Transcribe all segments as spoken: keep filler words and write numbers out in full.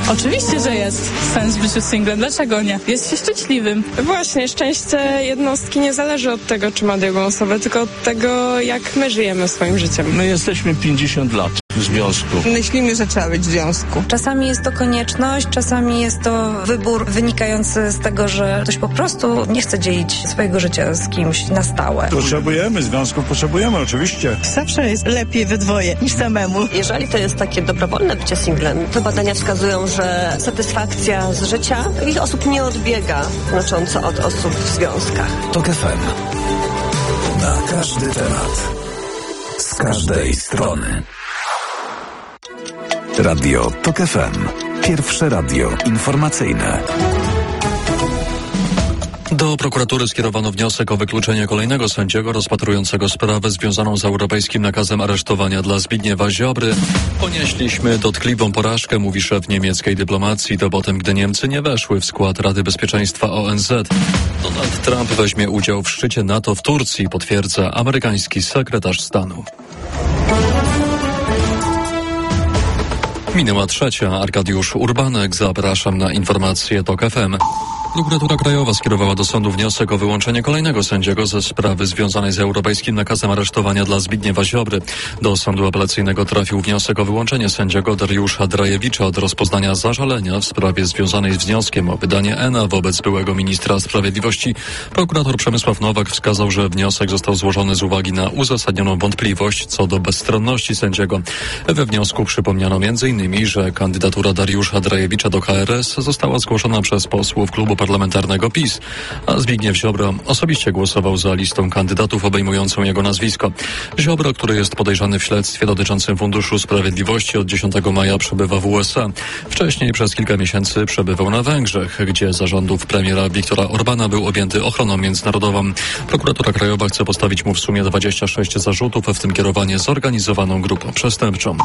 Oczywiście, że jest sens w życiu singlem. Dlaczego nie? Jest się szczęśliwym. Właśnie, szczęście jednostki nie zależy od tego, czy ma drugą osobę, tylko od tego, jak my żyjemy swoim życiem. My jesteśmy pięćdziesiąt lat w związku. Myślimy, że trzeba być w związku. Czasami jest to konieczność, czasami jest to wybór wynikający z tego, że ktoś po prostu nie chce dzielić swojego życia z kimś na stałe. Potrzebujemy związków, potrzebujemy oczywiście. Zawsze jest lepiej we dwoje niż samemu. Jeżeli to jest takie dobrowolne bycie singlem, to badania wskazują, że satysfakcja z życia takich osób nie odbiega znacząco od osób w związkach. TOK F M. Na każdy temat. Z każdej strony. Radio TOK F M. Pierwsze radio informacyjne. Do prokuratury skierowano wniosek o wykluczenie kolejnego sędziego rozpatrującego sprawę związaną z europejskim nakazem aresztowania dla Zbigniewa Ziobry. Ponieśliśmy dotkliwą porażkę, mówi szef niemieckiej dyplomacji, to potem, gdy Niemcy nie weszły w skład Rady Bezpieczeństwa O N Z. Donald Trump weźmie udział w szczycie NATO w Turcji, potwierdza amerykański sekretarz stanu. Minęła trzecia. Arkadiusz Urbanek. Zapraszam na informacje TOK F M. Prokuratura Krajowa skierowała do sądu wniosek o wyłączenie kolejnego sędziego ze sprawy związanej z europejskim nakazem aresztowania dla Zbigniewa Ziobry. Do sądu apelacyjnego trafił wniosek o wyłączenie sędziego Dariusza Drajewicza od rozpoznania zażalenia w sprawie związanej z wnioskiem o wydanie E N A wobec byłego ministra sprawiedliwości. Prokurator Przemysław Nowak wskazał, że wniosek został złożony z uwagi na uzasadnioną wątpliwość co do bezstronności sędziego. We wniosku przypomniano między innymi, że kandydatura Dariusza Drajewicza do K R S została zgłoszona przez posłów klubu parlamentarnego PiS, a Zbigniew Ziobro osobiście głosował za listą kandydatów obejmującą jego nazwisko. Ziobro, który jest podejrzany w śledztwie dotyczącym Funduszu Sprawiedliwości, od dziesiątego maja przebywa w U S A. Wcześniej przez kilka miesięcy przebywał na Węgrzech, gdzie za rządów premiera Viktora Orbana był objęty ochroną międzynarodową. Prokuratura Krajowa chce postawić mu w sumie dwadzieścia sześć zarzutów, w tym kierowanie zorganizowaną grupą przestępczą.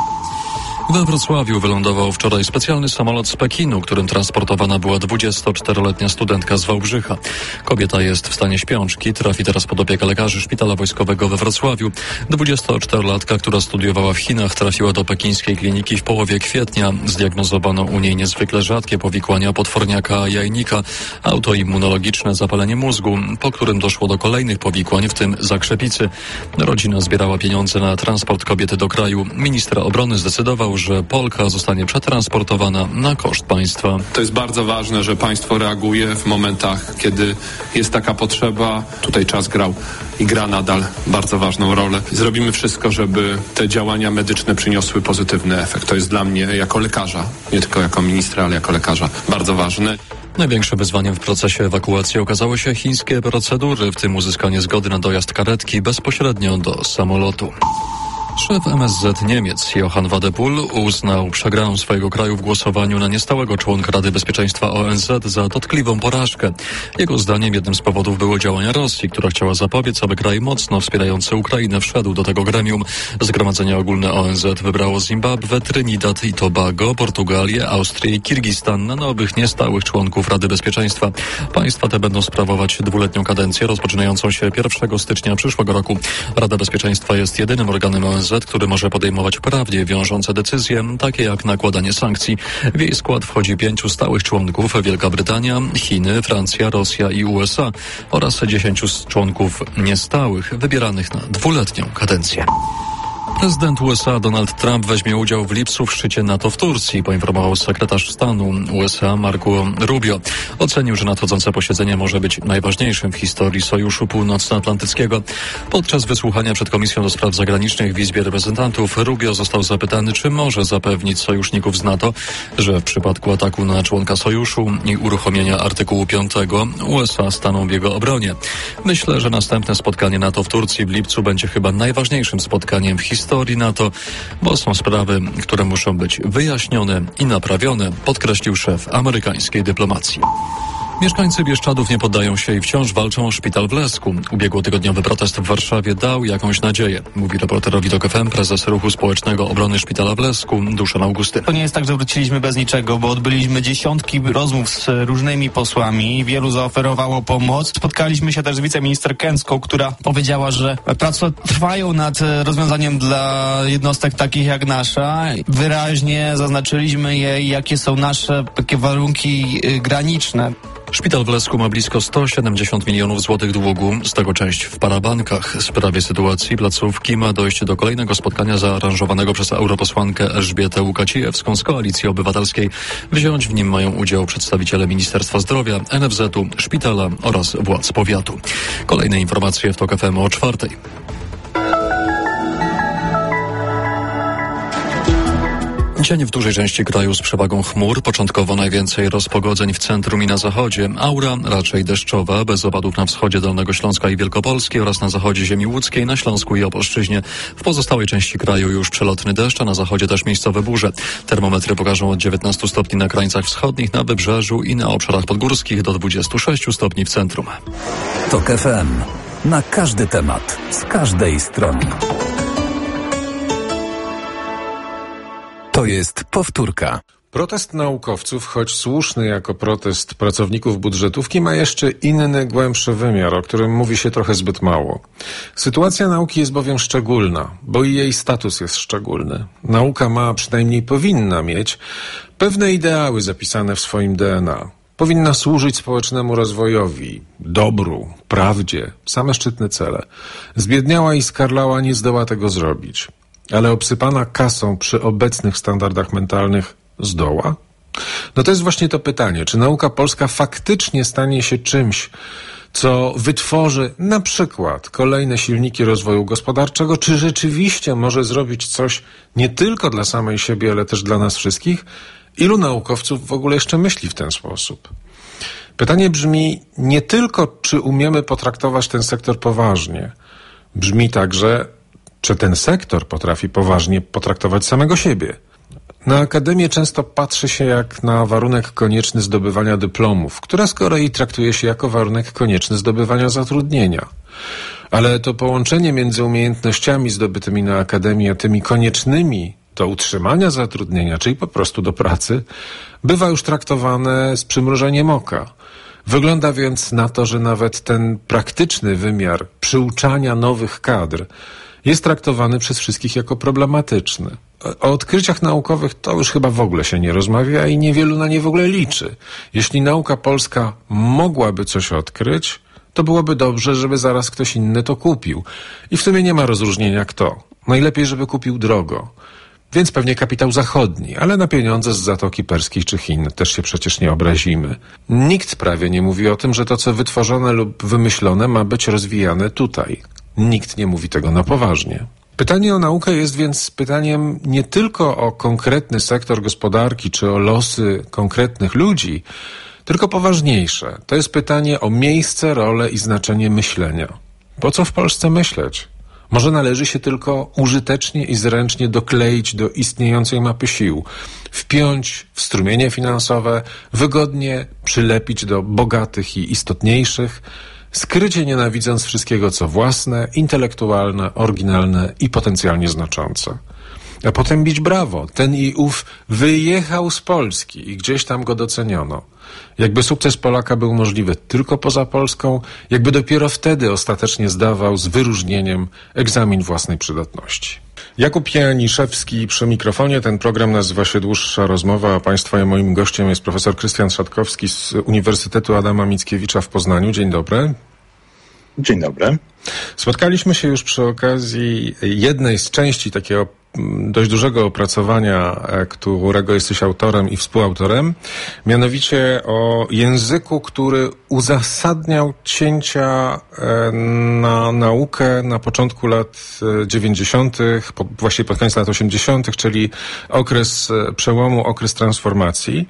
We Wrocławiu wylądował wczoraj specjalny samolot z Pekinu, którym transportowana była dwudziestoczteroletnia studentka z Wałbrzycha. Kobieta jest w stanie śpiączki, trafi teraz pod opiekę lekarzy Szpitala Wojskowego we Wrocławiu. dwudziestoczterolatka, która studiowała w Chinach, trafiła do pekińskiej kliniki w połowie kwietnia. Zdiagnozowano u niej niezwykle rzadkie powikłania potworniaka jajnika, autoimmunologiczne zapalenie mózgu, po którym doszło do kolejnych powikłań, w tym zakrzepicy. Rodzina zbierała pieniądze na transport kobiety do kraju. Minister obrony zdecydował, że Polka zostanie przetransportowana na koszt państwa. To jest bardzo ważne, że państwo reaguje w momentach, kiedy jest taka potrzeba. Tutaj czas grał i gra nadal bardzo ważną rolę. Zrobimy wszystko, żeby te działania medyczne przyniosły pozytywny efekt. To jest dla mnie jako lekarza, nie tylko jako ministra, ale jako lekarza bardzo ważne. Największym wyzwaniem w procesie ewakuacji okazały się chińskie procedury, w tym uzyskanie zgody na dojazd karetki bezpośrednio do samolotu. Szef M S Z Niemiec Johann Wadephul uznał przegraną swojego kraju w głosowaniu na niestałego członka Rady Bezpieczeństwa O N Z za dotkliwą porażkę. Jego zdaniem jednym z powodów było działania Rosji, która chciała zapobiec, aby kraj mocno wspierający Ukrainę wszedł do tego gremium. Zgromadzenie Ogólne O N Z wybrało Zimbabwe, Trinidad i Tobago, Portugalię, Austrię i Kirgistan na nowych niestałych członków Rady Bezpieczeństwa. Państwa te będą sprawować dwuletnią kadencję rozpoczynającą się pierwszego stycznia przyszłego roku. Rada Bezpieczeństwa jest jedynym organem O N Z, który może podejmować prawnie wiążące decyzje, takie jak nakładanie sankcji. W jej skład wchodzi pięciu stałych członków: Wielka Brytania, Chiny, Francja, Rosja i U S A oraz dziesięciu członków niestałych, wybieranych na dwuletnią kadencję. Prezydent U S A Donald Trump weźmie udział w lipcu w szczycie NATO w Turcji, poinformował sekretarz stanu U S A Marco Rubio. Ocenił, że nadchodzące posiedzenie może być najważniejszym w historii Sojuszu Północnoatlantyckiego. Podczas wysłuchania przed Komisją do Spraw Zagranicznych w Izbie Reprezentantów Rubio został zapytany, czy może zapewnić sojuszników z NATO, że w przypadku ataku na członka sojuszu i uruchomienia artykułu piątego U S A staną w jego obronie. Myślę, że następne spotkanie NATO w Turcji w lipcu będzie chyba najważniejszym spotkaniem w historii historii NATO, bo są sprawy, które muszą być wyjaśnione i naprawione, podkreślił szef amerykańskiej dyplomacji. Mieszkańcy Bieszczadów nie poddają się i wciąż walczą o szpital w Lesku. Ubiegłotygodniowy protest w Warszawie dał jakąś nadzieję, mówi reporterowi TOK F M prezes Ruchu Społecznego Obrony Szpitala w Lesku, Duszan Augustyn. To nie jest tak, że wróciliśmy bez niczego, bo odbyliśmy dziesiątki rozmów z różnymi posłami, wielu zaoferowało pomoc. Spotkaliśmy się też z wiceminister Kęcką, która powiedziała, że prace trwają nad rozwiązaniem dla jednostek takich jak nasza. Wyraźnie zaznaczyliśmy jej, jakie są nasze takie warunki graniczne. Szpital w Lesku ma blisko sto siedemdziesiąt milionów złotych długu, z tego część w parabankach. W sprawie sytuacji placówki ma dojść do kolejnego spotkania zaaranżowanego przez europosłankę Elżbietę Łukacijewską z Koalicji Obywatelskiej. Wziąć w nim mają udział przedstawiciele Ministerstwa Zdrowia, N F Z u, szpitala oraz władz powiatu. Kolejne informacje w TOK F M o czwartej. Dzień w dużej części kraju z przewagą chmur, początkowo najwięcej rozpogodzeń w centrum i na zachodzie. Aura raczej deszczowa, bez opadów na wschodzie Dolnego Śląska i Wielkopolski oraz na zachodzie ziemi łódzkiej, na Śląsku i Opolszczyźnie. W pozostałej części kraju już przelotny deszcz, a na zachodzie też miejscowe burze. Termometry pokażą od dziewiętnastu stopni na krańcach wschodnich, na wybrzeżu i na obszarach podgórskich do dwudziestu sześciu stopni w centrum. TOK F M. Na każdy temat, z każdej strony. To jest powtórka. Protest naukowców, choć słuszny jako protest pracowników budżetówki, ma jeszcze inny, głębszy wymiar, o którym mówi się trochę zbyt mało. Sytuacja nauki jest bowiem szczególna, bo i jej status jest szczególny. Nauka ma, przynajmniej powinna mieć, pewne ideały zapisane w swoim D N A. Powinna służyć społecznemu rozwojowi, dobru, prawdzie, same szczytne cele. Zbiedniała i skarlała nie zdoła tego zrobić. Ale obsypana kasą przy obecnych standardach mentalnych zdoła? No to jest właśnie to pytanie, czy nauka polska faktycznie stanie się czymś, co wytworzy na przykład kolejne silniki rozwoju gospodarczego, czy rzeczywiście może zrobić coś nie tylko dla samej siebie, ale też dla nas wszystkich? Ilu naukowców w ogóle jeszcze myśli w ten sposób? Pytanie brzmi nie tylko, czy umiemy potraktować ten sektor poważnie. Brzmi także, czy ten sektor potrafi poważnie potraktować samego siebie. Na akademię często patrzy się jak na warunek konieczny zdobywania dyplomów, która z kolei traktuje się jako warunek konieczny zdobywania zatrudnienia. Ale to połączenie między umiejętnościami zdobytymi na akademii a tymi koniecznymi do utrzymania zatrudnienia, czyli po prostu do pracy, bywa już traktowane z przymrużeniem oka. Wygląda więc na to, że nawet ten praktyczny wymiar przyuczania nowych kadr jest traktowany przez wszystkich jako problematyczny. O odkryciach naukowych to już chyba w ogóle się nie rozmawia i niewielu na nie w ogóle liczy. Jeśli nauka polska mogłaby coś odkryć, to byłoby dobrze, żeby zaraz ktoś inny to kupił. I w sumie nie ma rozróżnienia kto. Najlepiej, żeby kupił drogo. Więc pewnie kapitał zachodni, ale na pieniądze z Zatoki Perskiej czy Chin też się przecież nie obrazimy. Nikt prawie nie mówi o tym, że to, co wytworzone lub wymyślone, ma być rozwijane tutaj. Nikt nie mówi tego na poważnie. Pytanie o naukę jest więc pytaniem nie tylko o konkretny sektor gospodarki czy o losy konkretnych ludzi, tylko poważniejsze. To jest pytanie o miejsce, rolę i znaczenie myślenia. Po co w Polsce myśleć? Może należy się tylko użytecznie i zręcznie dokleić do istniejącej mapy sił, wpiąć w strumienie finansowe, wygodnie przylepić do bogatych i istotniejszych, skrycie nienawidząc wszystkiego, co własne, intelektualne, oryginalne i potencjalnie znaczące. A potem bić brawo. Ten i ów wyjechał z Polski i gdzieś tam go doceniono. Jakby sukces Polaka był możliwy tylko poza Polską, jakby dopiero wtedy ostatecznie zdawał z wyróżnieniem egzamin własnej przydatności. Jakub Janiszewski przy mikrofonie. Ten program nazywa się Dłuższa Rozmowa, a Państwa i moim gościem jest profesor Krystian Szatkowski z Uniwersytetu Adama Mickiewicza w Poznaniu. Dzień dobry. Dzień dobry. Spotkaliśmy się już przy okazji jednej z części takiego dość dużego opracowania, którego jesteś autorem i współautorem, mianowicie o języku, który uzasadniał cięcia na naukę na początku lat dziewięćdziesiątych, właściwie pod koniec lat osiemdziesiątych, czyli okres przełomu, okres transformacji.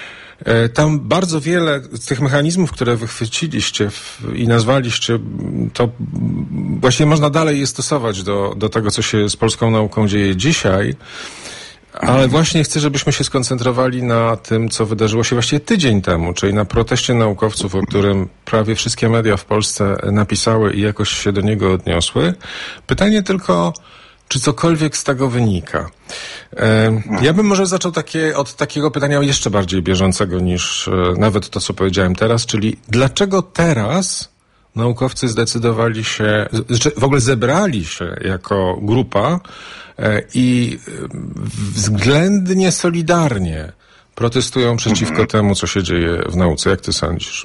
Tam bardzo wiele z tych mechanizmów, które wychwyciliście w, i nazwaliście, to właściwie można dalej je stosować do, do tego, co się z polską nauką dzieje dzisiaj. Ale właśnie chcę, żebyśmy się skoncentrowali na tym, co wydarzyło się właściwie tydzień temu, czyli na proteście naukowców, o którym prawie wszystkie media w Polsce napisały i jakoś się do niego odniosły. Pytanie tylko, czy cokolwiek z tego wynika? E, ja bym może zaczął takie, od takiego pytania jeszcze bardziej bieżącego niż e, nawet to, co powiedziałem teraz, czyli dlaczego teraz naukowcy zdecydowali się, w ogóle zebrali się jako grupa e, i względnie solidarnie protestują przeciwko mhm. temu, co się dzieje w nauce. Jak ty sądzisz?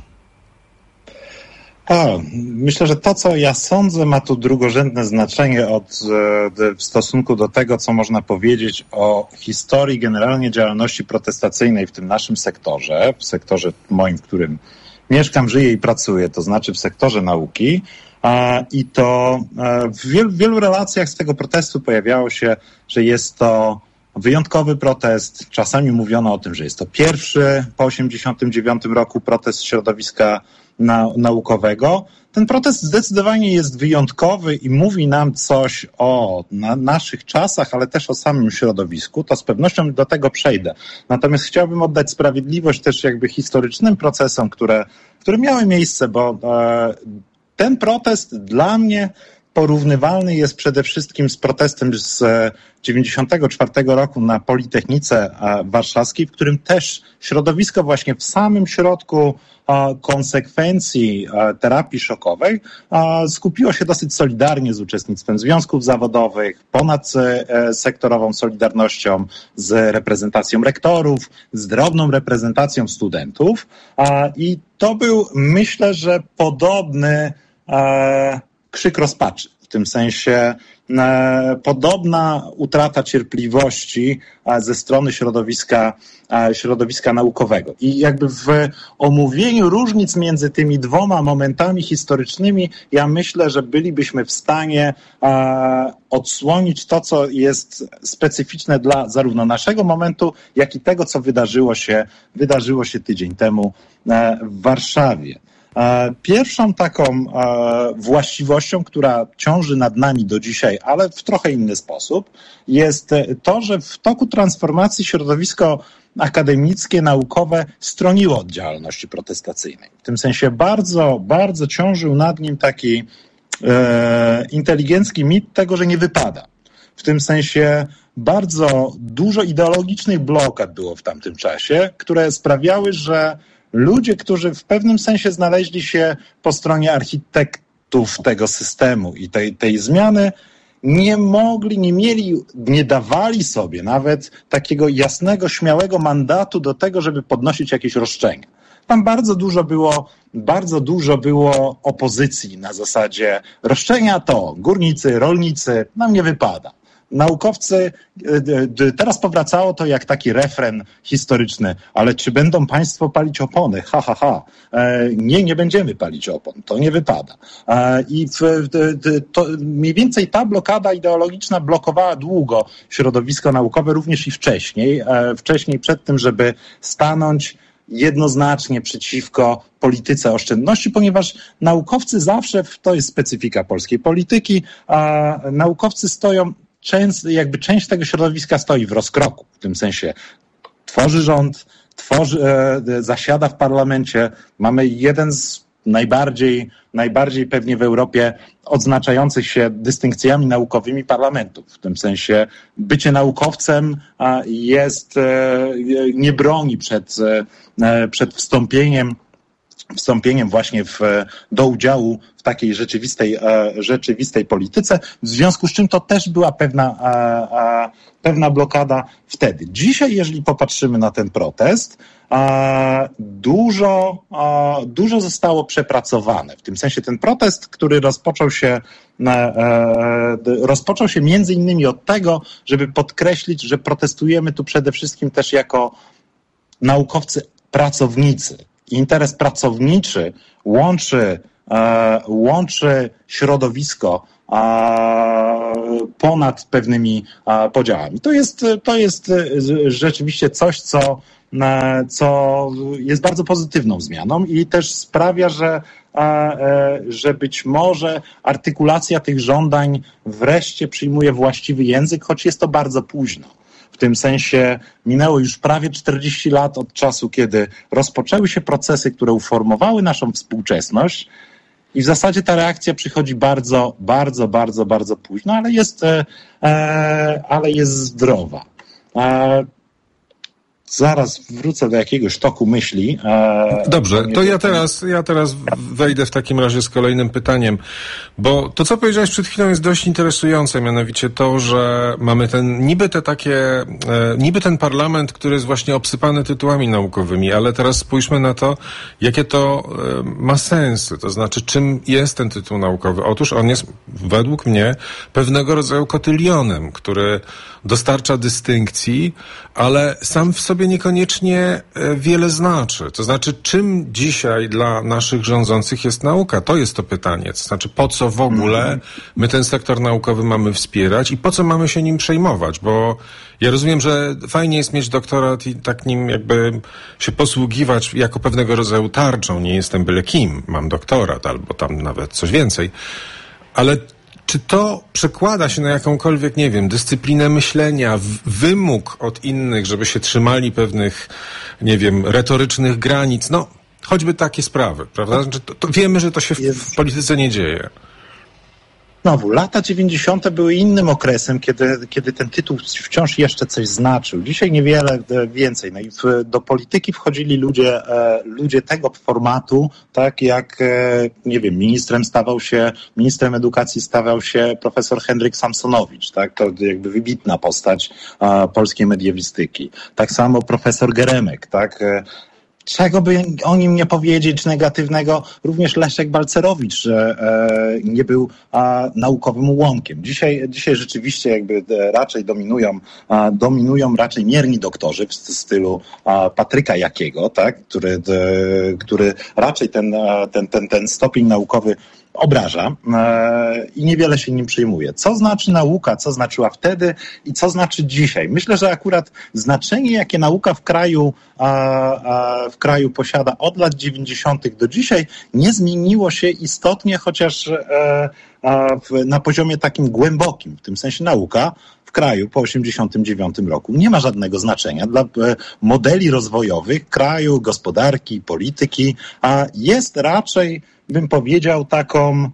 A, myślę, że to, co ja sądzę, ma tu drugorzędne znaczenie od, w stosunku do tego, co można powiedzieć o historii generalnie działalności protestacyjnej w tym naszym sektorze, w sektorze moim, w którym mieszkam, żyję i pracuję, to znaczy w sektorze nauki. I to w wielu, w wielu relacjach z tego protestu pojawiało się, że jest to wyjątkowy protest. Czasami mówiono o tym, że jest to pierwszy po osiemdziesiątym dziewiątym roku protest środowiska na, naukowego. Ten protest zdecydowanie jest wyjątkowy i mówi nam coś o na naszych czasach, ale też o samym środowisku. To z pewnością do tego przejdę. Natomiast chciałbym oddać sprawiedliwość też jakby historycznym procesom, które, które miały miejsce, bo e, ten protest dla mnie porównywalny jest przede wszystkim z protestem z dziewięćdziesiątego czwartego roku na Politechnice Warszawskiej, w którym też środowisko właśnie w samym środku konsekwencji terapii szokowej skupiło się dosyć solidarnie z uczestnictwem związków zawodowych, ponad sektorową solidarnością, z reprezentacją rektorów, z drobną reprezentacją studentów. I to był, myślę, że podobny krzyk rozpaczy. W tym sensie e, podobna utrata cierpliwości e, ze strony środowiska, e, środowiska naukowego. I jakby w omówieniu różnic między tymi dwoma momentami historycznymi, ja myślę, że bylibyśmy w stanie e, odsłonić to, co jest specyficzne dla zarówno naszego momentu, jak i tego, co wydarzyło się, wydarzyło się tydzień temu e, w Warszawie. Pierwszą taką właściwością, która ciąży nad nami do dzisiaj, ale w trochę inny sposób, jest to, że w toku transformacji środowisko akademickie, naukowe stroniło od działalności protestacyjnej. W tym sensie bardzo, bardzo ciążył nad nim taki e, inteligencki mit tego, że nie wypada. W tym sensie bardzo dużo ideologicznych blokad było w tamtym czasie, które sprawiały, że ludzie, którzy w pewnym sensie znaleźli się po stronie architektów tego systemu i tej, tej zmiany, nie mogli, nie mieli, nie dawali sobie nawet takiego jasnego, śmiałego mandatu do tego, żeby podnosić jakieś roszczenia. Tam bardzo dużo było, bardzo dużo było opozycji na zasadzie roszczenia to górnicy, rolnicy, nam nie wypada. Naukowcy, teraz powracało to jak taki refren historyczny, ale czy będą państwo palić opony? Ha, ha, ha. Nie, nie będziemy palić opon, to nie wypada. I w, to mniej więcej ta blokada ideologiczna blokowała długo środowisko naukowe, również i wcześniej, wcześniej przed tym, żeby stanąć jednoznacznie przeciwko polityce oszczędności, ponieważ naukowcy zawsze, to jest specyfika polskiej polityki, a naukowcy stoją Część, jakby część tego środowiska stoi w rozkroku, w tym sensie tworzy rząd, tworzy, e, zasiada w parlamencie. Mamy jeden z najbardziej, najbardziej pewnie w Europie odznaczających się dystynkcjami naukowymi parlamentów. W tym sensie bycie naukowcem a, jest, e, nie broni przed, e, przed wstąpieniem wstąpieniem właśnie w, do udziału w takiej rzeczywistej, rzeczywistej polityce, w związku z czym to też była pewna, pewna blokada wtedy. Dzisiaj, jeżeli popatrzymy na ten protest, dużo, dużo zostało przepracowane. W tym sensie ten protest, który rozpoczął się, rozpoczął się między innymi od tego, żeby podkreślić, że protestujemy tu przede wszystkim też jako naukowcy pracownicy. Interes pracowniczy łączy, e, łączy środowisko e, ponad pewnymi e, podziałami. To jest, to jest rzeczywiście coś, co, e, co jest bardzo pozytywną zmianą i też sprawia, że, e, że być może artykulacja tych żądań wreszcie przyjmuje właściwy język, choć jest to bardzo późno. W tym sensie minęło już prawie czterdzieści lat od czasu, kiedy rozpoczęły się procesy, które uformowały naszą współczesność i w zasadzie ta reakcja przychodzi bardzo, bardzo, bardzo, bardzo późno, ale jest, e, e, ale jest zdrowa. E, Zaraz wrócę do jakiegoś toku myśli. Dobrze, to ja teraz, ja teraz wejdę w takim razie z kolejnym pytaniem, bo to, co powiedziałeś przed chwilą, jest dość interesujące, mianowicie to, że mamy ten, niby te takie, niby ten parlament, który jest właśnie obsypany tytułami naukowymi, ale teraz spójrzmy na to, jakie to ma sensy, to znaczy, czym jest ten tytuł naukowy. Otóż on jest, według mnie, pewnego rodzaju kotylionem, który dostarcza dystynkcji, ale sam w sobie niekoniecznie wiele znaczy. To znaczy, czym dzisiaj dla naszych rządzących jest nauka? To jest to pytanie. To znaczy, po co w ogóle my ten sektor naukowy mamy wspierać i po co mamy się nim przejmować? Bo ja rozumiem, że fajnie jest mieć doktorat i tak nim jakby się posługiwać jako pewnego rodzaju tarczą. Nie jestem byle kim, mam doktorat albo tam nawet coś więcej. Ale czy to przekłada się na jakąkolwiek, nie wiem, dyscyplinę myślenia, wymóg od innych, żeby się trzymali pewnych, nie wiem, retorycznych granic? No, choćby takie sprawy, prawda? To, to wiemy, że to się w, w polityce nie dzieje. Znowu, lata dziewięćdziesiąte były innym okresem, kiedy, kiedy ten tytuł wciąż jeszcze coś znaczył. Dzisiaj niewiele więcej. No i w, do polityki wchodzili ludzie, e, ludzie tego formatu, tak jak, e, nie wiem, ministrem stawał się, ministrem edukacji stawał się profesor Henryk Samsonowicz, tak? To jakby wybitna postać e, polskiej mediewistyki. Tak samo profesor Geremek, tak? E, Czego by o nim nie powiedzieć negatywnego, również Leszek Balcerowicz, że e, nie był a, naukowym ułomkiem. Dzisiaj, dzisiaj rzeczywiście jakby e, raczej dominują, a, dominują raczej mierni doktorzy w stylu a, Patryka Jakiego, tak, który, de, który raczej ten, a, ten, ten, ten stopień naukowy obraża e, i niewiele się nim przyjmuje. Co znaczy nauka, co znaczyła wtedy i co znaczy dzisiaj? Myślę, że akurat znaczenie, jakie nauka w kraju, a, a, w kraju posiada od lat dziewięćdziesiątych do dzisiaj, nie zmieniło się istotnie, chociaż e, a, w, na poziomie takim głębokim. W tym sensie nauka w kraju po osiemdziesiątym dziewiątym roku nie ma żadnego znaczenia dla e, modeli rozwojowych kraju, gospodarki, polityki, a jest raczej, bym powiedział, taką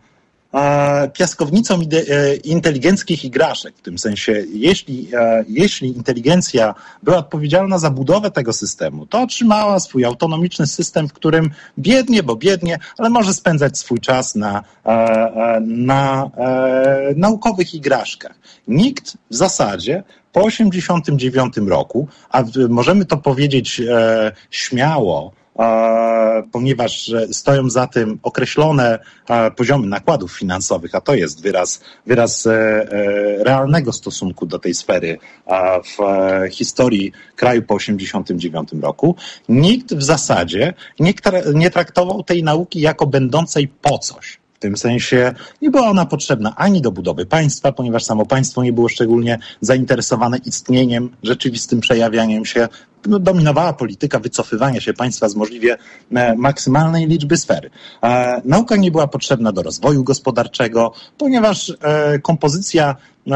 e, piaskownicą ide, e, inteligenckich igraszek. W tym sensie, jeśli, e, jeśli inteligencja była odpowiedzialna za budowę tego systemu, to otrzymała swój autonomiczny system, w którym biednie, bo biednie, ale może spędzać swój czas na, e, e, na e, naukowych igraszkach. Nikt w zasadzie po osiemdziesiątym dziewiątym roku, a możemy to powiedzieć e, śmiało, E, ponieważ stoją za tym określone e, poziomy nakładów finansowych, a to jest wyraz, wyraz e, e, realnego stosunku do tej sfery e, w e, historii kraju po osiemdziesiątym dziewiątym roku. Nikt w zasadzie nie, nie traktował tej nauki jako będącej po coś. W tym sensie nie była ona potrzebna ani do budowy państwa, ponieważ samo państwo nie było szczególnie zainteresowane istnieniem, rzeczywistym przejawianiem się. No, dominowała polityka wycofywania się państwa z możliwie e, maksymalnej liczby sfer. E, nauka nie była potrzebna do rozwoju gospodarczego, ponieważ e, kompozycja,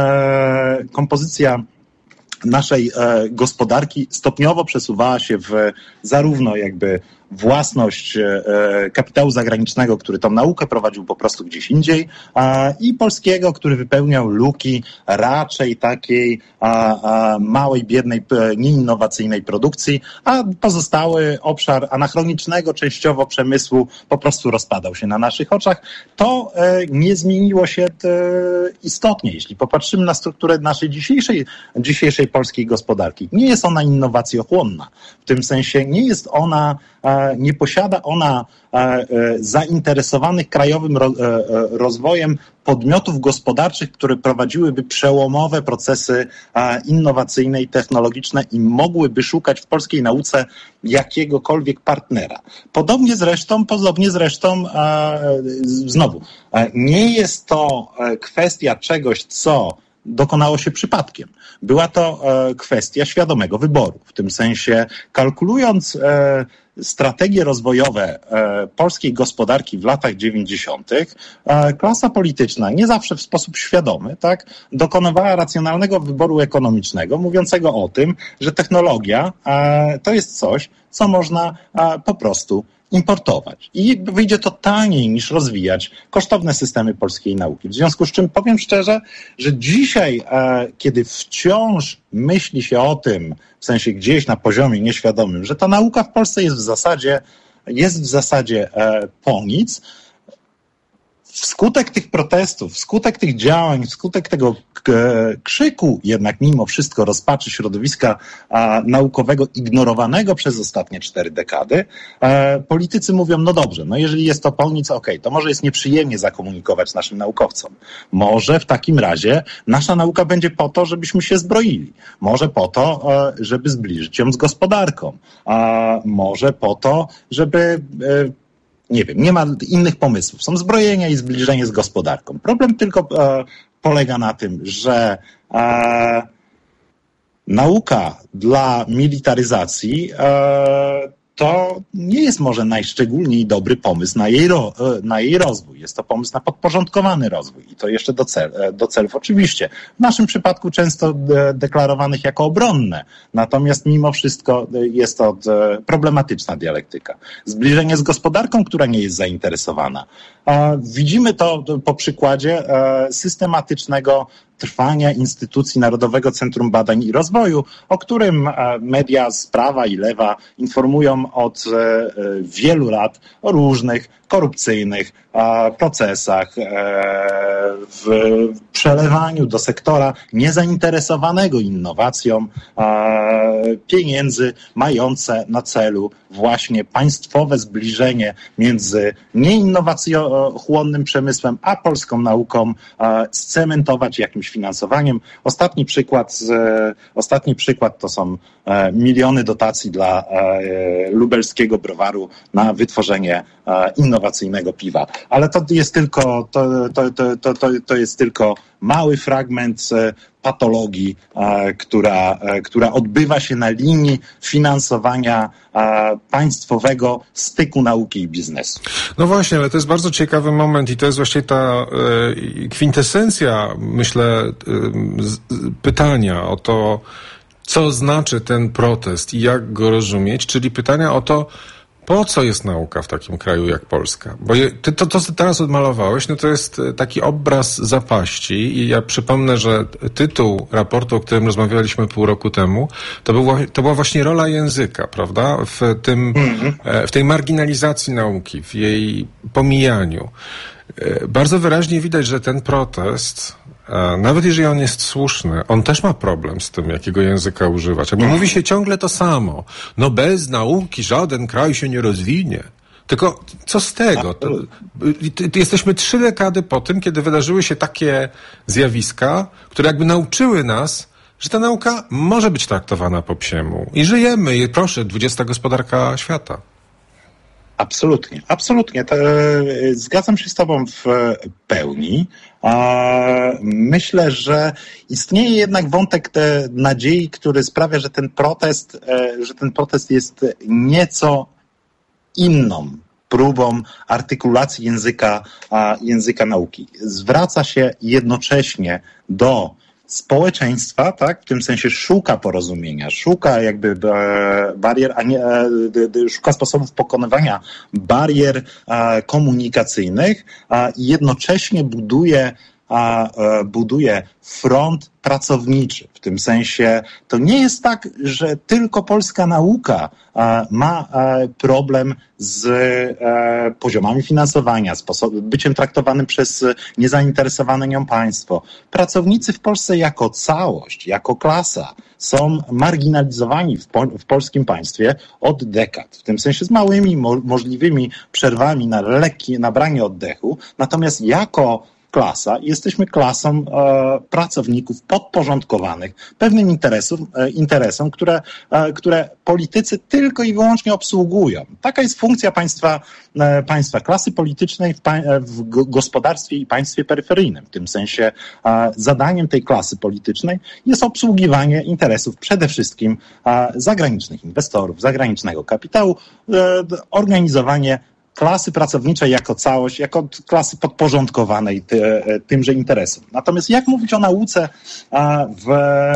e, kompozycja naszej e, gospodarki stopniowo przesuwała się w zarówno jakby własność e, kapitału zagranicznego, który tą naukę prowadził po prostu gdzieś indziej, a, i polskiego, który wypełniał luki raczej takiej a, a, małej, biednej, nieinnowacyjnej produkcji, a pozostały obszar anachronicznego częściowo przemysłu po prostu rozpadał się na naszych oczach. To e, nie zmieniło się te, istotnie, jeśli popatrzymy na strukturę naszej dzisiejszej, dzisiejszej polskiej gospodarki. Nie jest ona innowacjochłonna. W tym sensie nie jest ona nie posiada ona zainteresowanych krajowym rozwojem podmiotów gospodarczych, które prowadziłyby przełomowe procesy innowacyjne i technologiczne i mogłyby szukać w polskiej nauce jakiegokolwiek partnera. Podobnie zresztą, podobnie zresztą znowu, nie jest to kwestia czegoś, co dokonało się przypadkiem. Była to e, kwestia świadomego wyboru. W tym sensie kalkulując, e, strategie rozwojowe e, polskiej gospodarki w latach dziewięćdziesiątych e, klasa polityczna, nie zawsze w sposób świadomy, tak, dokonywała racjonalnego wyboru ekonomicznego, mówiącego o tym, że technologia e, to jest coś, co można e, po prostu importować. I wyjdzie to taniej niż rozwijać kosztowne systemy polskiej nauki. W związku z czym powiem szczerze, że dzisiaj, e, kiedy wciąż myśli się o tym, w sensie gdzieś na poziomie nieświadomym, że ta nauka w Polsce jest w zasadzie, jest w zasadzie e, po nic, wskutek tych protestów, wskutek tych działań, wskutek tego krzyku jednak mimo wszystko rozpaczy środowiska a, naukowego ignorowanego przez ostatnie cztery dekady, e, politycy mówią, no dobrze, no jeżeli jest to po nic, okej, to może jest nieprzyjemnie zakomunikować naszym naukowcom. Może w takim razie nasza nauka będzie po to, żebyśmy się zbroili. Może po to, e, żeby zbliżyć ją z gospodarką. A może po to, żeby e, nie wiem, nie ma innych pomysłów. Są zbrojenia i zbliżenie z gospodarką. Problem tylko e, polega na tym, że e, nauka dla militaryzacji e, to nie jest może najszczególniej dobry pomysł na jej, ro, na jej rozwój. Jest to pomysł na podporządkowany rozwój i to jeszcze do, cel, do celów oczywiście. W naszym przypadku często de, deklarowanych jako obronne. Natomiast mimo wszystko jest to problematyczna dialektyka. Zbliżenie z gospodarką, która nie jest zainteresowana. Widzimy to po przykładzie systematycznego trwania instytucji Narodowego Centrum Badań i Rozwoju, o którym media z prawa i lewa informują od wielu lat o różnych korupcyjnych procesach, w przelewaniu do sektora niezainteresowanego innowacją pieniędzy mające na celu właśnie państwowe zbliżenie między nieinnowacjochłonnym przemysłem a polską nauką, scementować jakimś finansowaniem. Ostatni przykład, ostatni przykład to są miliony dotacji dla lubelskiego browaru na wytworzenie innowacyjnego piwa. Ale to jest tylko, to, to, to, to, to jest tylko mały fragment patologii, która, która odbywa się na linii finansowania państwowego styku nauki i biznesu. No właśnie, ale to jest bardzo ciekawy moment i to jest właśnie ta kwintesencja, myślę, pytania o to, co znaczy ten protest i jak go rozumieć, czyli pytania o to, po co jest nauka w takim kraju jak Polska? Bo je, ty, to, to, co teraz odmalowałeś, no to jest taki obraz zapaści i ja przypomnę, że tytuł raportu, o którym rozmawialiśmy pół roku temu, to, był, to była właśnie rola języka, prawda? W tym, w tej marginalizacji nauki, w jej pomijaniu. Bardzo wyraźnie widać, że ten protest, nawet jeżeli on jest słuszny, on też ma problem z tym, jakiego języka używać. Bo mówi się ciągle to samo. No bez nauki żaden kraj się nie rozwinie. Tylko co z tego? To, to, to jesteśmy trzy dekady po tym, kiedy wydarzyły się takie zjawiska, które jakby nauczyły nas, że ta nauka może być traktowana po psiemu. I żyjemy. I proszę, dwudziesta gospodarka świata. Absolutnie, absolutnie. To, zgadzam się z tobą w pełni. Myślę, że istnieje jednak wątek te nadziei, który sprawia, że ten protest, że ten protest jest nieco inną próbą artykulacji języka, języka nauki. Zwraca się jednocześnie do społeczeństwa, tak, w tym sensie szuka porozumienia, szuka jakby barier, a nie, szuka sposobów pokonywania barier komunikacyjnych i jednocześnie buduje, buduje front pracowniczy. W tym sensie to nie jest tak, że tylko polska nauka ma problem z poziomami finansowania, sposobem, byciem traktowanym przez niezainteresowane nią państwo. Pracownicy w Polsce jako całość, jako klasa są marginalizowani w, po, w polskim państwie od dekad. W tym sensie z małymi mo- możliwymi przerwami na lekkie nabranie oddechu. Natomiast jako klasa, jesteśmy klasą e, pracowników podporządkowanych pewnym interesom, e, interesom które, e, które politycy tylko i wyłącznie obsługują. Taka jest funkcja państwa, e, państwa klasy politycznej w, pa, w gospodarstwie i państwie peryferyjnym. W tym sensie e, zadaniem tej klasy politycznej jest obsługiwanie interesów przede wszystkim e, zagranicznych inwestorów, zagranicznego kapitału, e, organizowanie klasy pracowniczej jako całość, jako klasy podporządkowanej ty, tymże interesom. Natomiast jak mówić o nauce w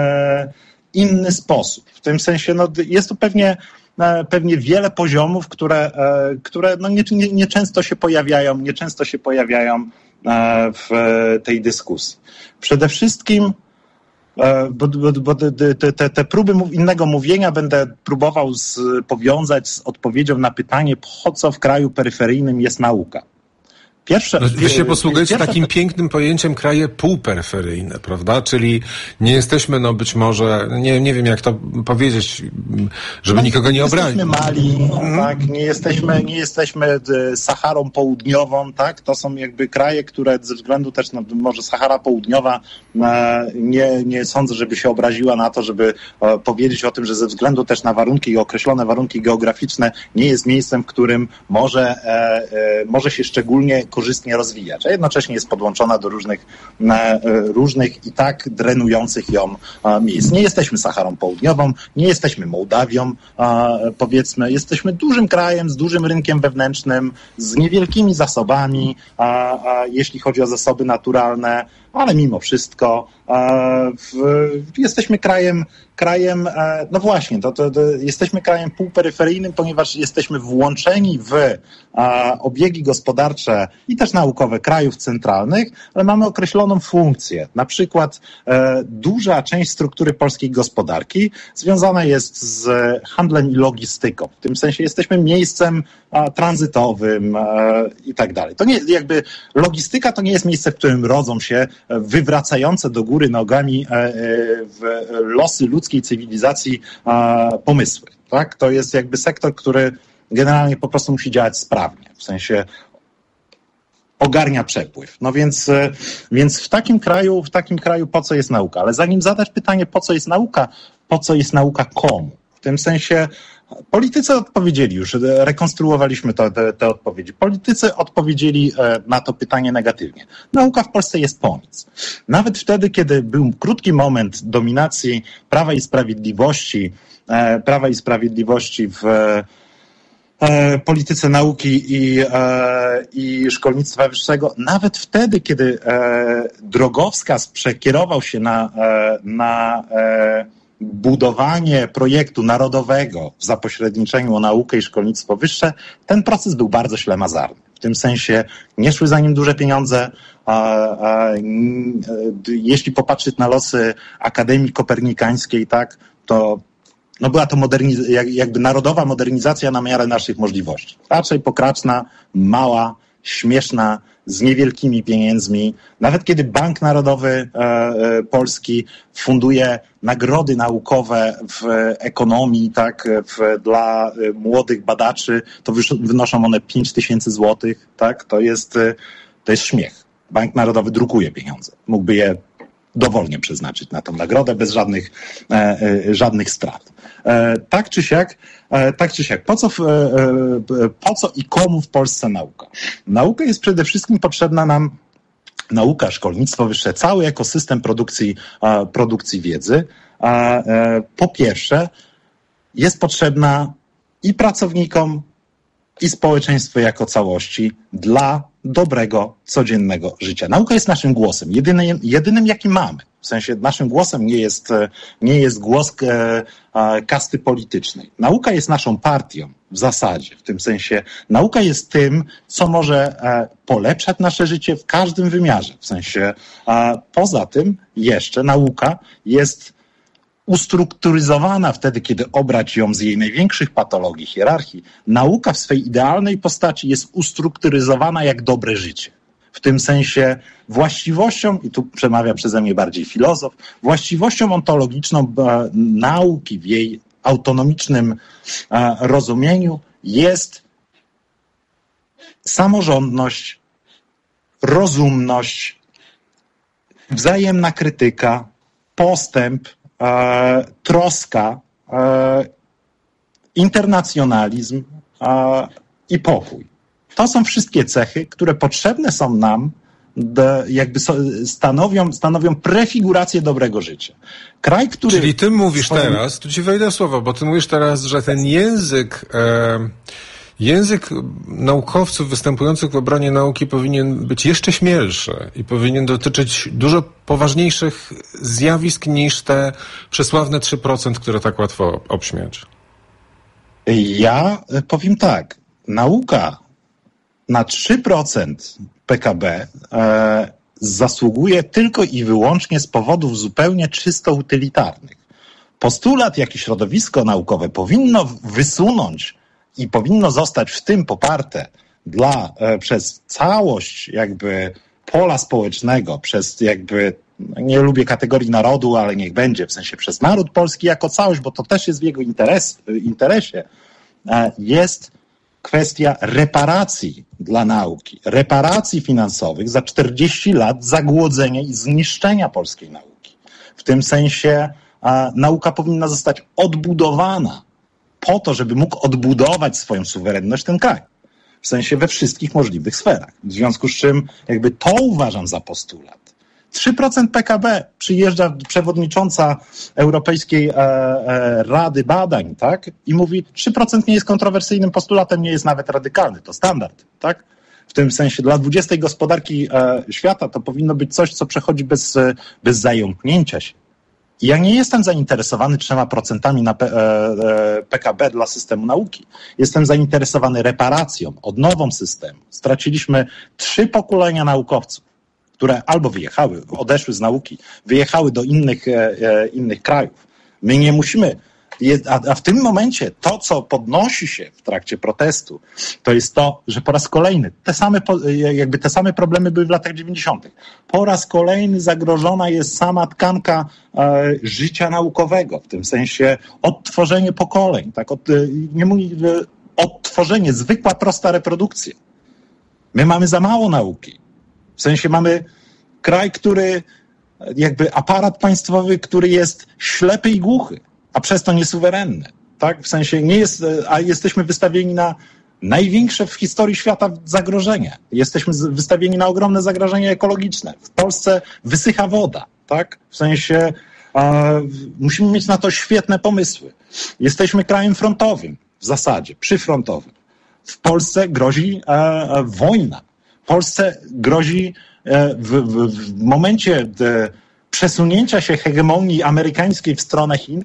inny sposób? W tym sensie no, jest tu pewnie, pewnie wiele poziomów, które, które no, nie, nie, nie często się pojawiają, nie często się pojawiają w tej dyskusji. Przede wszystkim Bo, bo, bo te, te, te próby innego mówienia będę próbował z, powiązać z odpowiedzią na pytanie, po co w kraju peryferyjnym jest nauka. Pierwsze, Wy się posługujecie pierwsze... takim pięknym pojęciem kraje półperyferyjne, prawda? Czyli nie jesteśmy, no być może, nie, nie wiem jak to powiedzieć, żeby no, nikogo nie obrazić. Nie jesteśmy Mali, hmm. tak, nie jesteśmy, nie jesteśmy Saharą Południową, tak? To są jakby kraje, które ze względu też, no, może Sahara Południowa nie, nie sądzę, żeby się obraziła na to, żeby powiedzieć o tym, że ze względu też na warunki i określone warunki geograficzne nie jest miejscem, w którym może, może się szczególnie korzystnie rozwijać, a jednocześnie jest podłączona do różnych, różnych i tak drenujących ją miejsc. Nie jesteśmy Saharą Południową, nie jesteśmy Mołdawią, powiedzmy, jesteśmy dużym krajem z dużym rynkiem wewnętrznym, z niewielkimi zasobami, jeśli chodzi o zasoby naturalne, ale mimo wszystko jesteśmy krajem, krajem, no właśnie, to, to, to jesteśmy krajem półperyferyjnym, ponieważ jesteśmy włączeni w a, obiegi gospodarcze i też naukowe krajów centralnych, ale mamy określoną funkcję. Na przykład e, duża część struktury polskiej gospodarki związana jest z handlem i logistyką. W tym sensie jesteśmy miejscem a, tranzytowym a, i tak dalej. To nie, jakby logistyka to nie jest miejsce, w którym rodzą się wywracające do góry nogami e, e, w losy ludzkiej cywilizacji a, pomysły. Tak? To jest jakby sektor, który generalnie po prostu musi działać sprawnie, w sensie ogarnia przepływ. No więc, więc w takim kraju, w takim kraju po co jest nauka? Ale zanim zadać pytanie, po co jest nauka, po co jest nauka komu? W tym sensie politycy odpowiedzieli już, rekonstruowaliśmy to, te, te odpowiedzi. Politycy odpowiedzieli na to pytanie negatywnie. Nauka w Polsce jest po nic. Nawet wtedy, kiedy był krótki moment dominacji Prawa i Sprawiedliwości, Prawa i Sprawiedliwości w polityce nauki i, i szkolnictwa wyższego, nawet wtedy, kiedy drogowskaz przekierował się na, na budowanie projektu narodowego w zapośredniczeniu o naukę i szkolnictwo wyższe, ten proces był bardzo ślamazarny. W tym sensie nie szły za nim duże pieniądze. A, a, jeśli popatrzeć na losy Akademii Kopernikańskiej, tak, to no była to moderniz- jakby narodowa modernizacja na miarę naszych możliwości. Raczej pokraczna, mała, śmieszna, z niewielkimi pieniędzmi. Nawet kiedy Bank Narodowy e, e, Polski funduje nagrody naukowe w ekonomii, tak, w, dla e, młodych badaczy, to wysz- wynoszą one pięć tysięcy złotych, tak, to jest, e, to jest śmiech. Bank Narodowy drukuje pieniądze. Mógłby je dowolnie przeznaczyć na tę nagrodę, bez żadnych, e, e, żadnych strat. E, tak czy siak, e, tak czy siak, po co, w, e, po co i komu w Polsce nauka? Nauka jest przede wszystkim potrzebna nam, nauka, szkolnictwo wyższe, cały ekosystem produkcji, e, produkcji wiedzy. A, e, po pierwsze, jest potrzebna i pracownikom, i społeczeństwu jako całości dla dobrego, codziennego życia. Nauka jest naszym głosem, jedynym, jedynym jaki mamy. W sensie naszym głosem nie jest, nie jest głos e, e, kasty politycznej. Nauka jest naszą partią w zasadzie. W tym sensie nauka jest tym, co może e, polepszać nasze życie w każdym wymiarze. W sensie e, poza tym jeszcze nauka jest ustrukturyzowana wtedy, kiedy obrać ją z jej największych patologii, hierarchii. Nauka w swej idealnej postaci jest ustrukturyzowana jak dobre życie. W tym sensie właściwością, i tu przemawia przeze mnie bardziej filozof, właściwością ontologiczną e, nauki w jej autonomicznym e, rozumieniu jest samorządność, rozumność wzajemna krytyka, postęp, e, troska, e, internacjonalizm e, i pokój. To są wszystkie cechy, które potrzebne są nam, de, jakby so, stanowią, stanowią prefigurację dobrego życia. Kraj, który... Czyli ty mówisz swoim... teraz, tu ci wejdę słowo, bo ty mówisz teraz, że ten język... E... Język naukowców występujących w obronie nauki powinien być jeszcze śmielszy i powinien dotyczyć dużo poważniejszych zjawisk niż te przesławne trzy procent, które tak łatwo obśmiać. Ja powiem tak. Nauka na trzy procent P K B e, zasługuje tylko i wyłącznie z powodów zupełnie czysto utylitarnych. Postulat, jaki środowisko naukowe powinno wysunąć i powinno zostać w tym poparte dla, e, przez całość jakby pola społecznego, przez jakby, nie lubię kategorii narodu, ale niech będzie, w sensie przez naród polski jako całość, bo to też jest w jego interes, interesie, e, jest kwestia reparacji dla nauki, reparacji finansowych za czterdzieści lat zagłodzenia i zniszczenia polskiej nauki. W tym sensie e, nauka powinna zostać odbudowana po to, żeby mógł odbudować swoją suwerenność ten kraj. W sensie we wszystkich możliwych sferach. W związku z czym jakby to uważam za postulat. trzy procent P K B przyjeżdża przewodnicząca Europejskiej e, e, Rady Badań, tak? I mówi, trzy procent nie jest kontrowersyjnym postulatem, nie jest nawet radykalny. To standard, tak? W tym sensie dla dwudziestej gospodarki e, świata to powinno być coś, co przechodzi bez, bez zająknięcia się. I ja nie jestem zainteresowany trzema procentami na P, e, P K B dla systemu nauki. Jestem zainteresowany reparacją, odnową systemu. Straciliśmy trzy pokolenia naukowców, które albo wyjechały, odeszły z nauki, wyjechały do innych, e, e, innych krajów. My nie musimy, a, a w tym momencie to, co podnosi się w trakcie protestu, to jest to, że po raz kolejny te same, jakby te same problemy były w latach dziewięćdziesiątych. Po raz kolejny zagrożona jest sama tkanka e, życia naukowego, w tym sensie odtworzenie pokoleń, tak, od, nie mówię, odtworzenie, zwykła, prosta reprodukcja. My mamy za mało nauki. W sensie mamy kraj, który, jakby aparat państwowy, który jest ślepy i głuchy, a przez to niesuwerenny, tak? W sensie nie jest, a jesteśmy wystawieni na największe w historii świata zagrożenie. Jesteśmy wystawieni na ogromne zagrożenie ekologiczne. W Polsce wysycha woda, tak? W sensie e, musimy mieć na to świetne pomysły. Jesteśmy krajem frontowym w zasadzie, przyfrontowym. W Polsce grozi e, e, wojna. W Polsce grozi e, w, w, w momencie de, przesunięcia się hegemonii amerykańskiej w stronę Chin,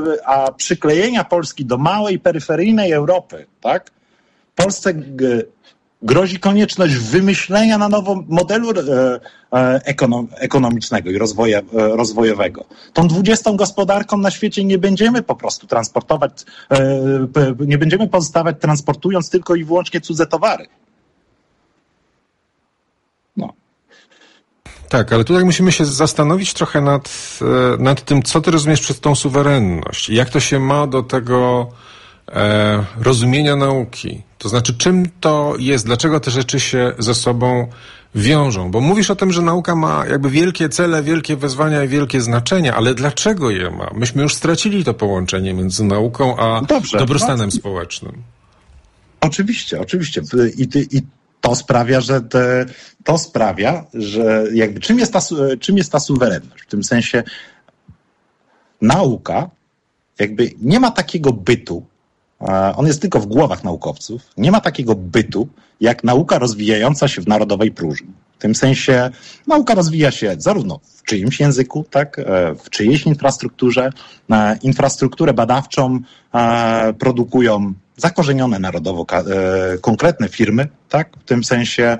a przyklejenia Polski do małej, peryferyjnej Europy, tak? Polsce grozi konieczność wymyślenia na nowo modelu ekonomicznego i rozwoja, rozwojowego. Tą dwudziestą gospodarką na świecie nie będziemy po prostu transportować, nie będziemy pozostawać transportując tylko i wyłącznie cudze towary. No. Tak, ale tutaj musimy się zastanowić trochę nad, nad tym, co ty rozumiesz przez tą suwerenność i jak to się ma do tego e, rozumienia nauki. To znaczy, czym to jest, dlaczego te rzeczy się ze sobą wiążą. Bo mówisz o tym, że nauka ma jakby wielkie cele, wielkie wyzwania i wielkie znaczenia, ale dlaczego je ma? Myśmy już stracili to połączenie między nauką a Dobrze, dobrostanem no. społecznym. Oczywiście, oczywiście. I, ty, i To sprawia, że te, to sprawia, że jakby czym jest ta, czym jest ta suwerenność? W tym sensie nauka jakby nie ma takiego bytu, on jest tylko w głowach naukowców, nie ma takiego bytu jak nauka rozwijająca się w narodowej próżni. W tym sensie nauka rozwija się zarówno w czyimś języku, tak, w czyjejś infrastrukturze. Infrastrukturę badawczą produkują zakorzenione narodowo konkretne firmy, tak, w tym sensie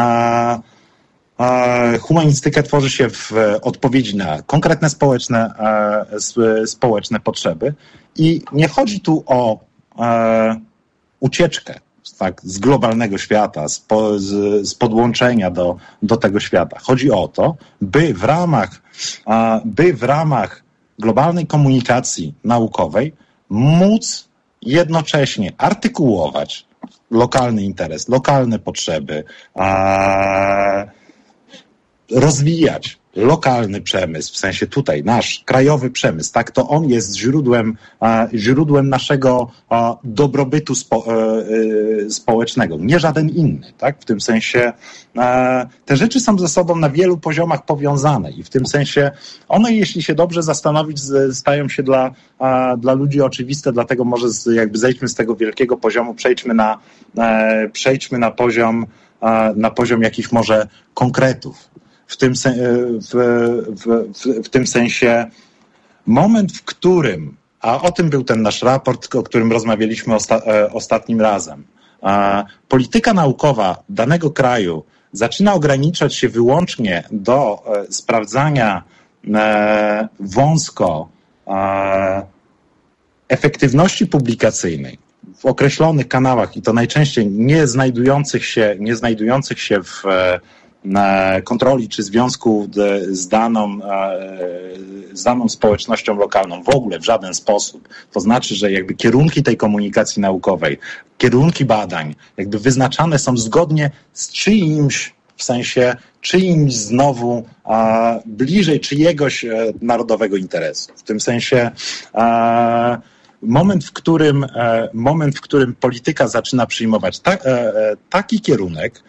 humanistykę tworzy się w odpowiedzi na konkretne społeczne, społeczne potrzeby i nie chodzi tu o ucieczkę tak, z globalnego świata, z, po, z, z podłączenia do, do tego świata. Chodzi o to, by w ramach, by w ramach globalnej komunikacji naukowej móc jednocześnie artykułować lokalny interes, lokalne potrzeby, rozwijać lokalny przemysł, w sensie tutaj nasz krajowy przemysł, tak, to on jest źródłem, e, źródłem naszego e, dobrobytu spo, e, e, społecznego, nie żaden inny, tak, w tym sensie e, te rzeczy są ze sobą na wielu poziomach powiązane i w tym sensie one, jeśli się dobrze zastanowić, z, stają się dla, e, dla ludzi oczywiste, dlatego może z, jakby zejdźmy z tego wielkiego poziomu, przejdźmy na, e, przejdźmy na poziom, e, na poziom jakichś może konkretów. W tym, se, w, w, w, w tym sensie moment, w którym, a o tym był ten nasz raport, o którym rozmawialiśmy osta, ostatnim razem, a polityka naukowa danego kraju zaczyna ograniczać się wyłącznie do e, sprawdzania e, wąsko e, efektywności publikacyjnej w określonych kanałach i to najczęściej nie znajdujących się, nie znajdujących się w e, kontroli czy związku z daną, z daną społecznością lokalną w ogóle w żaden sposób. To znaczy, że jakby kierunki tej komunikacji naukowej, kierunki badań jakby wyznaczane są zgodnie z czyimś, w sensie czyimś znowu a, bliżej czyjegoś e, narodowego interesu. W tym sensie a, moment, w którym, e, moment, w którym polityka zaczyna przyjmować ta, e, taki kierunek,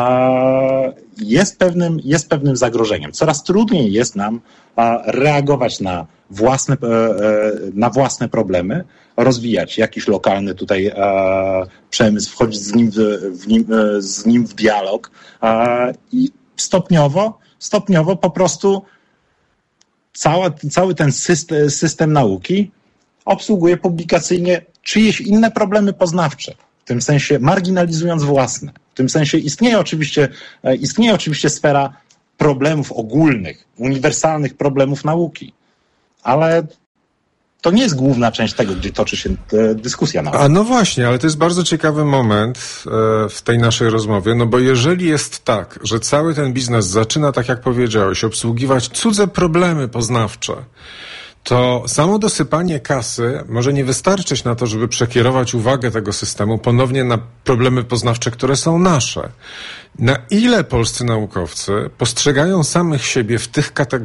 jest pewnym, jest pewnym zagrożeniem. Coraz trudniej jest nam reagować na własne, na własne problemy, rozwijać jakiś lokalny tutaj przemysł, wchodzić z nim w, w nim, z nim w dialog i stopniowo, stopniowo po prostu cała, cały ten system, system nauki obsługuje publikacyjnie czyjeś inne problemy poznawcze. W tym sensie marginalizując własne. W tym sensie istnieje oczywiście, istnieje oczywiście sfera problemów ogólnych, uniwersalnych problemów nauki, ale to nie jest główna część tego, gdzie toczy się dyskusja naukowa. A no właśnie, ale to jest bardzo ciekawy moment e, w tej naszej rozmowie, no bo jeżeli jest tak, że cały ten biznes zaczyna, tak jak powiedziałeś, obsługiwać cudze problemy poznawcze, to samo dosypanie kasy może nie wystarczyć na to, żeby przekierować uwagę tego systemu ponownie na problemy poznawcze, które są nasze. Na ile polscy naukowcy postrzegają samych siebie w tych kategoriach,